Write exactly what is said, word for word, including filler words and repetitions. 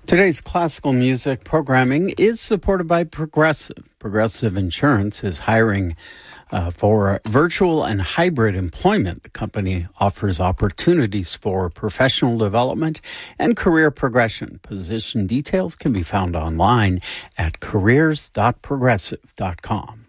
Today's classical music programming is supported by Progressive. Progressive Insurance is hiring uh, for virtual and hybrid employment. The company offers opportunities for professional development and career progression. Position details can be found online at careers dot progressive dot com.